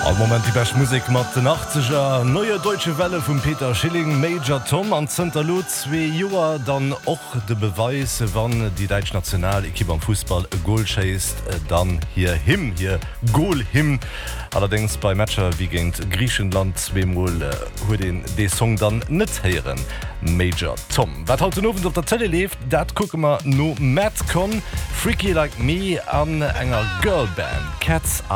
Am Moment die best Musik mat den 80er neue deutsche Welle vum Peter Schilling, Major Tom an Centerlo 2 Joer dann och de Beweis, wann die Deutsch Nationalequipe am Fußball Goal chased, dann hier Goal him. Allerdings bei Matcher wie gegen Griechenland 2-mal hue den de Song dann net heieren. Major Tom. Wat haut nowen op der Tele lebt, dat gucke ma no Matt Con, Freaky Like Me an enger Girlband Cats